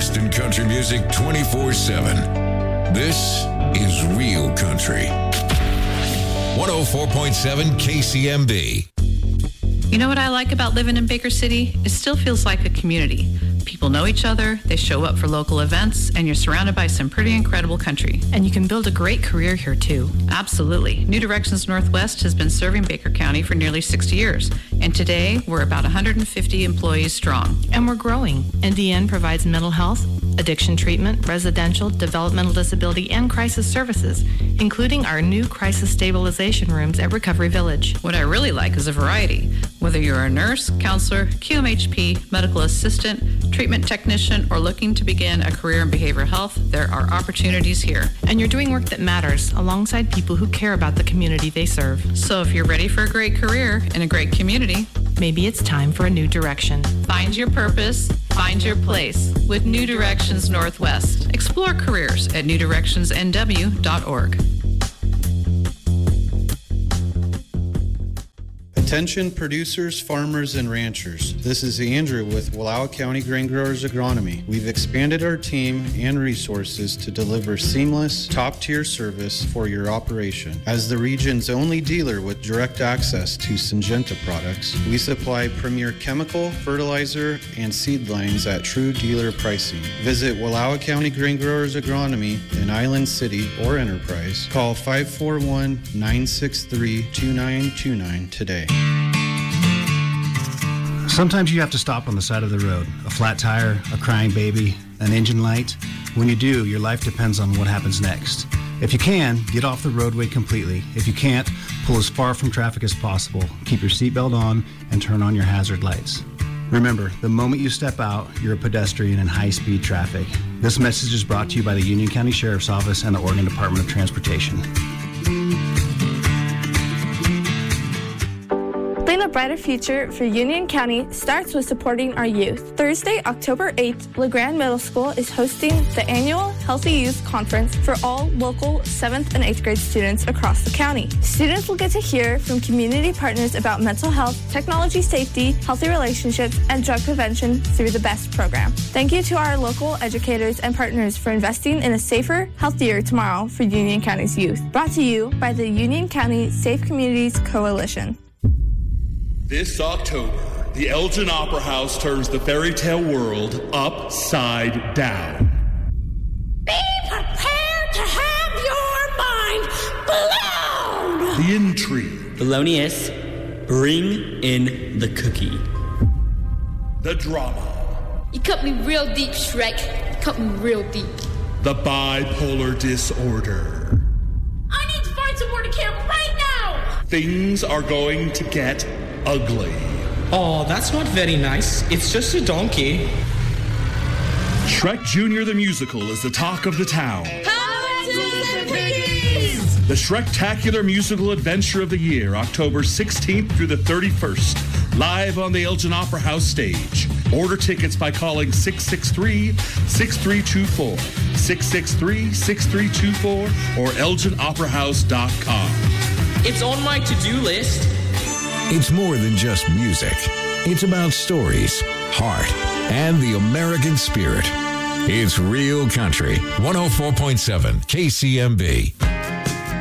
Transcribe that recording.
best in country music 24/7. This is Real Country. 104.7 KCMB. You know what I like about living in Baker City? It still feels like a community. People know each other, they show up for local events, and you're surrounded by some pretty incredible country. And you can build a great career here, too. Absolutely. New Directions Northwest has been serving Baker County for nearly 60 years, and today we're about 150 employees strong. And we're growing. NDN provides mental health, addiction treatment, residential, developmental disability, and crisis services, including our new crisis stabilization rooms at Recovery Village. What I really like is a variety. Whether you're a nurse, counselor, QMHP, medical assistant, treatment technician, or looking to begin a career in behavioral health, there are opportunities here. And you're doing work that matters alongside people who care about the community they serve. So if you're ready for a great career in a great community, maybe it's time for a new direction. Find your purpose, find your place with New Directions Northwest. Explore careers at newdirectionsnw.org. Attention producers, farmers, and ranchers. This is Andrew with Wallowa County Grain Growers Agronomy. We've expanded our team and resources to deliver seamless, top-tier service for your operation. As the region's only dealer with direct access to Syngenta products, we supply premier chemical, fertilizer, and seed lines at true dealer pricing. Visit Wallowa County Grain Growers Agronomy in Island City or Enterprise. Call 541-963-2929 today. Sometimes you have to stop on the side of the road. A flat tire, a crying baby, an engine light. When you do, your life depends on what happens next. If you can, get off the roadway completely. If you can't, pull as far from traffic as possible. Keep your seatbelt on and turn on your hazard lights. Remember, the moment you step out, you're a pedestrian in high-speed traffic. This message is brought to you by the Union County Sheriff's Office and the Oregon Department of Transportation. Building a brighter future for Union County starts with supporting our youth. Thursday, October 8th, LeGrand Middle School is hosting the annual Healthy Youth Conference for all local 7th and 8th grade students across the county. Students will get to hear from community partners about mental health, technology safety, healthy relationships, and drug prevention through the BEST program. Thank you to our local educators and partners for investing in a safer, healthier tomorrow for Union County's youth. Brought to you by the Union County Safe Communities Coalition. This October, the Elgin Opera House turns the fairy tale world upside down. Be prepared to have your mind blown! The intrigue. Thelonious, bring in the cookie. The drama. You cut me real deep, Shrek. You cut me real deep. The bipolar disorder. I need to find somewhere to camp right now! Things are going to get ugly. Oh, that's not very nice. It's just a donkey. Shrek Jr. the Musical is the talk of the town. The Shrektacular Musical Adventure of the Year, October 16th through the 31st, live on the Elgin Opera House stage. Order tickets by calling 663-6324, 663-6324, or elginoperahouse.com. It's on my to-do list. It's more than just music. It's about stories, heart, and the American spirit. It's Real Country, 104.7 KCMB.